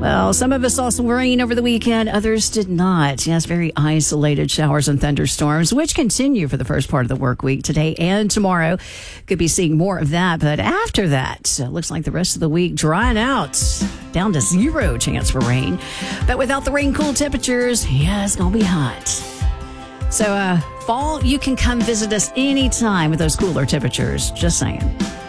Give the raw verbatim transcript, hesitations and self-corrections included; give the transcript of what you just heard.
Well, some of us saw some rain over the weekend. Others did not. Yes, very isolated showers and thunderstorms, which continue for the first part of the work week today and tomorrow. Could be seeing more of that. But after that, it looks like the rest of the week drying out, down to zero chance for rain. But without the rain, cool temperatures, yeah, it's going to be hot. So, uh, fall, you can come visit us anytime with those cooler temperatures. Just saying.